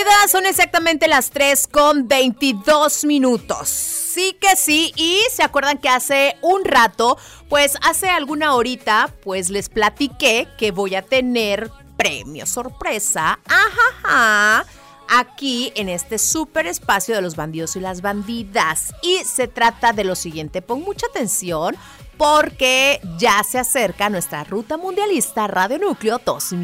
vida, son exactamente las 3:22. Sí que sí, y se acuerdan que hace un rato, pues hace alguna horita, pues les platiqué que voy a tener premio sorpresa, aquí en este súper espacio de los bandidos y las bandidas. Y se trata de lo siguiente, pon mucha atención porque ya se acerca nuestra ruta mundialista Radio Núcleo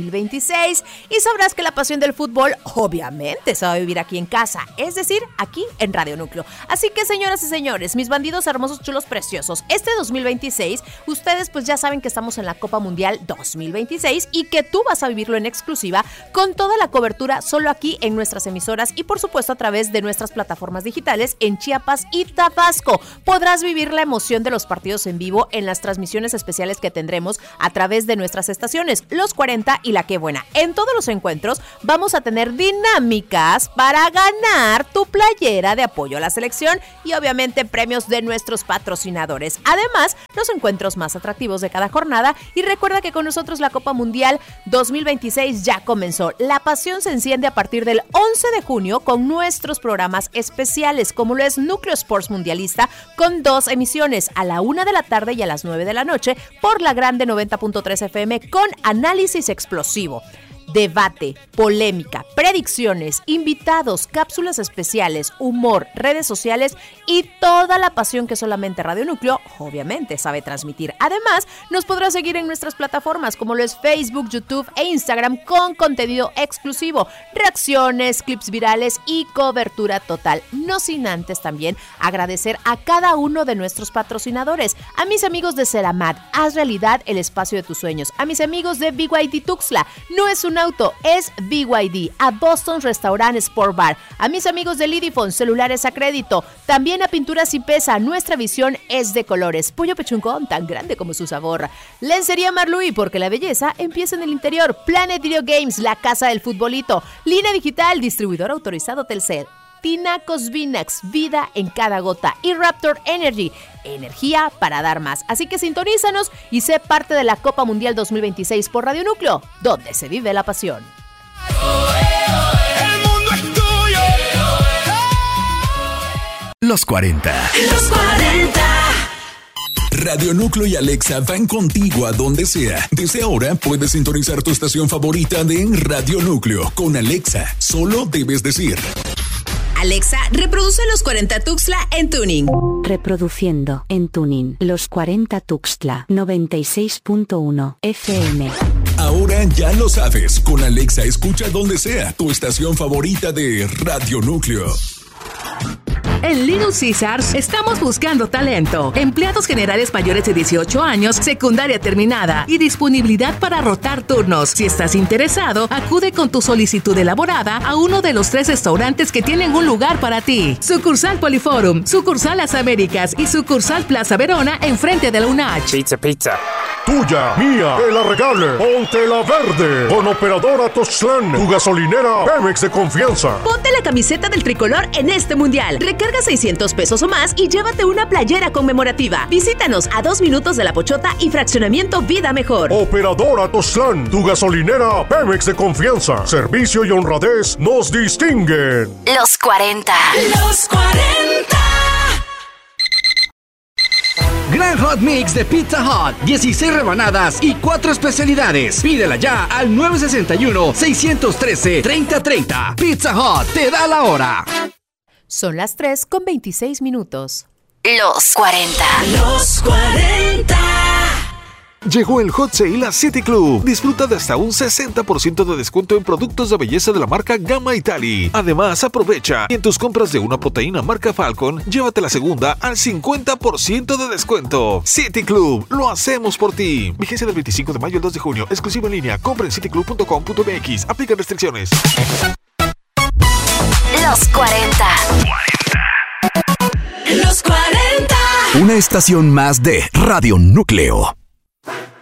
2026 y sabrás que la pasión del fútbol obviamente se va a vivir aquí en casa, es decir, aquí en Radio Núcleo. Así que, señoras y señores, mis bandidos hermosos, chulos, preciosos, este 2026, ustedes pues ya saben que estamos en la Copa Mundial 2026 y que tú vas a vivirlo en exclusiva con toda la cobertura solo aquí en nuestras emisoras y por supuesto a través de nuestras plataformas digitales en Chiapas y Tabasco. Podrás vivir la emoción de los partidos en vivo en las transmisiones especiales que tendremos a través de nuestras estaciones, Los 40 y La Qué Buena. En todos los encuentros vamos a tener dinámicas para ganar tu playera de apoyo a la selección y obviamente premios de nuestros patrocinadores. Además, los encuentros más atractivos de cada jornada y recuerda que con nosotros la Copa Mundial 2026 ya comenzó. La pasión se enciende a partir del 11 de junio con nuestros programas especiales como lo es Núcleo Sports Mundialista con 2 emisiones a la 1 de la tarde y a las 9 de la noche por la Grande 90.3 FM con análisis explosivo. Debate, polémica, predicciones, invitados, cápsulas especiales, humor, redes sociales y toda la pasión que solamente Radio Núcleo obviamente sabe transmitir. Además, nos podrás seguir en nuestras plataformas como lo es Facebook, YouTube e Instagram con contenido exclusivo, reacciones, clips virales y cobertura total. No sin antes también agradecer a cada uno de nuestros patrocinadores, a mis amigos de Ceramat, haz realidad el espacio de tus sueños, a mis amigos de BYD Tuxtla, no es un auto, es BYD, a Boston Restaurant Sport Bar, a mis amigos de Lidifon, celulares a crédito, también a Pinturas y Pesa, nuestra visión es de colores, Pollo Pechuncón, tan grande como su sabor, Lencería Marluí, porque la belleza empieza en el interior, Planet Video Games, la casa del futbolito, Línea Digital, distribuidor autorizado Telcel, Tinacos Vinax, vida en cada gota y Raptor Energy, energía para dar más. Así que sintonízanos y sé parte de la Copa Mundial 2026 por Radio Núcleo, donde se vive la pasión. El mundo es tuyo. Los 40. Los 40. Radio Núcleo y Alexa van contigo a donde sea. Desde ahora puedes sintonizar tu estación favorita de Radio Núcleo. Con Alexa, solo debes decir: Alexa, reproduce Los 40 Tuxtla en tuning. Reproduciendo en tuning Los 40 Tuxtla 96.1 FM. Ahora ya lo sabes. Con Alexa escucha donde sea tu estación favorita de Radio Núcleo. En Little Caesars estamos buscando talento, empleados generales mayores de 18 años, secundaria terminada y disponibilidad para rotar turnos. Si estás interesado, acude con tu solicitud elaborada a uno de los 3 restaurantes que tienen un lugar para ti. Sucursal Poliforum, sucursal Las Américas y sucursal Plaza Verona enfrente de la UNACH. Pizza. Tuya, mía, que la regale, ponte la verde. Con Operadora Tuxtlán, tu gasolinera Pemex de confianza. Ponte la camiseta del tricolor en este mundial. Recarga 600 pesos o más y llévate una playera conmemorativa. Visítanos a 2 minutos de La Pochota y Fraccionamiento Vida Mejor. Operadora Tuxtlán, tu gasolinera Pemex de confianza. Servicio y honradez nos distinguen. Los 40. Los 40. Gran Hot Mix de Pizza Hut, 16 rebanadas y 4 especialidades. Pídela ya al 961-613-3030. Pizza Hut te da la hora. Son las 3:26. Los 40. Los 40. Llegó el Hot Sale a City Club. Disfruta de hasta un 60% de descuento en productos de belleza de la marca Gamma Italy. Además, aprovecha y en tus compras de una proteína marca Falcon, llévate la segunda al 50% de descuento. City Club, lo hacemos por ti. Vigencia del 25 de mayo al 2 de junio. Exclusivo en línea. Compra en cityclub.com.mx. Aplica restricciones. Los 40. Los 40. Una estación más de Radio Núcleo.